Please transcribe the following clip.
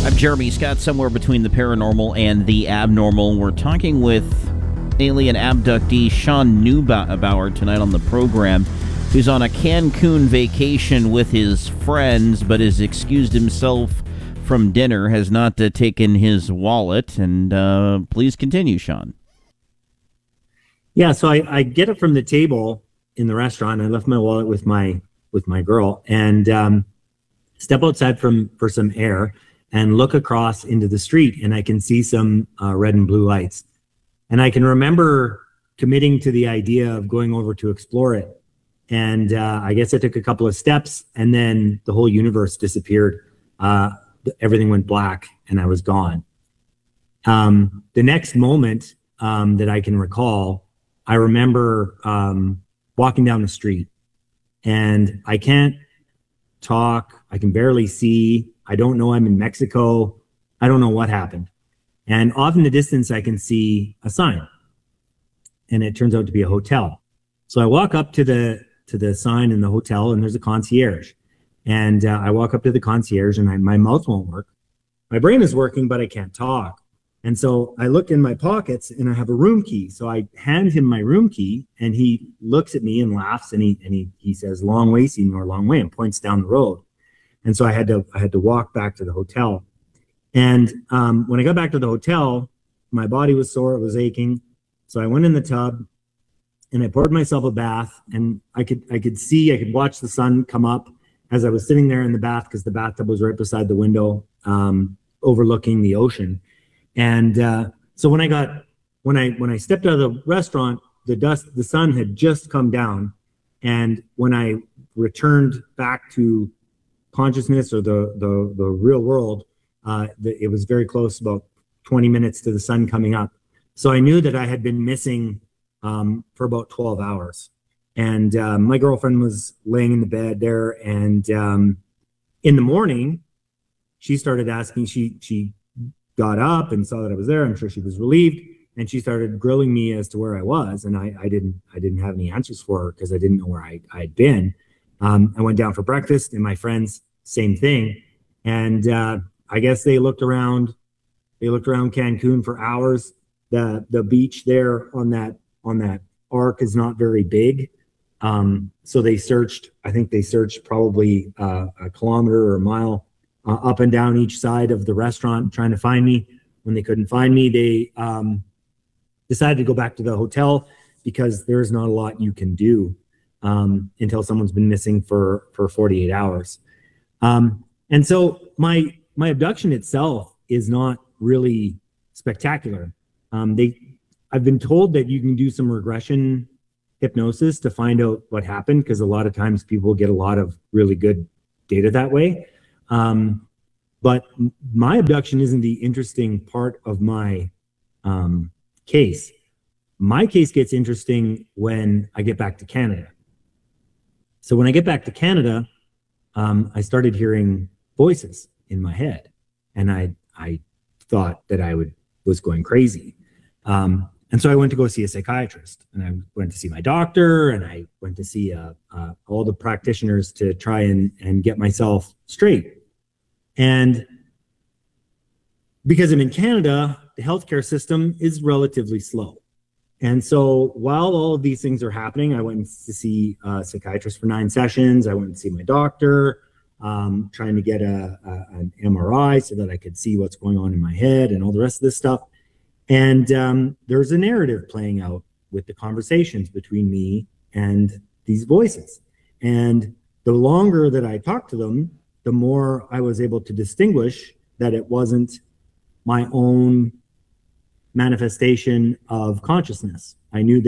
I'm Jeremy Scott, somewhere between the paranormal and the abnormal. We're talking with alien abductee Sean Neubauer tonight on the program, who's on a Cancun vacation with his friends, but has excused himself from dinner, has not taken his wallet. And please continue, Sean. Yeah, so I get it from the table in the restaurant. I left my wallet with my girl, and step outside for some air and look across into the street, and I can see some red and blue lights. And I can remember committing to the idea of going over to explore it. And I guess I took a couple of steps, and then the whole universe disappeared. Everything went black, and I was gone. The next moment that I can recall, I remember walking down the street, and I can't talk. I can barely see. I don't know I'm in Mexico. I don't know what happened. And off in the distance, I can see a sign, and it turns out to be a hotel. So I walk up to the sign in the hotel, and there's a concierge. And I walk up to the concierge, and my mouth won't work. My brain is working, but I can't talk. And so I look in my pockets, and I have a room key. So I hand him my room key, and he looks at me and laughs, and he says, "Long way, senor, long way," and points down the road. And so I had to walk back to the hotel. And when I got back to the hotel, my body was sore, it was aching. So I went in the tub, and I poured myself a bath, and I could watch the sun come up as I was sitting there in the bath, because the bathtub was right beside the window, overlooking the ocean. And so when I stepped out of the restaurant, the sun had just come down. And when I returned back to consciousness, or the real world, it was very close, about 20 minutes to the sun coming up. So I knew that I had been missing for about 12 hours. And my girlfriend was laying in the bed there. And in the morning, she started asking, she got up and saw that I was there. I'm sure she was relieved. And she started grilling me as to where I was. And I didn't have any answers for her, because I didn't know where I'd been. I went down for breakfast, and my friends, same thing. And I guess they looked around Cancun for hours. The beach there on that arc is not very big. So I think they searched probably a kilometer or a mile up and down each side of the restaurant trying to find me. When they couldn't find me, they decided to go back to the hotel, because there's not a lot you can do until someone's been missing for 48 hours. And so my abduction itself is not really spectacular. I've been told that you can do some regression hypnosis to find out what happened, because a lot of times people get a lot of really good data that way. But my abduction isn't the interesting part of my case. My case gets interesting when I get back to Canada. So when I get back to Canada, I started hearing voices in my head, and I thought that I was going crazy. And so I went to go see a psychiatrist, and I went to see my doctor, and I went to see all the practitioners to try and get myself straight. And because I'm in Canada, the healthcare system is relatively slow. And so while all of these things are happening, I went to see a psychiatrist for 9 sessions. I went to see my doctor, trying to get an MRI so that I could see what's going on in my head and all the rest of this stuff. And there's a narrative playing out with the conversations between me and these voices. And the longer that I talked to them, the more I was able to distinguish that it wasn't my own manifestation of consciousness. I knew